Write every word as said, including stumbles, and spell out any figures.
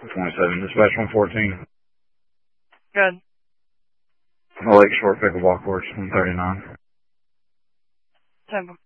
twenty-seven, dispatch one fourteen. Good. The Lakeshore pickleball course, one thirty-nine. Temple.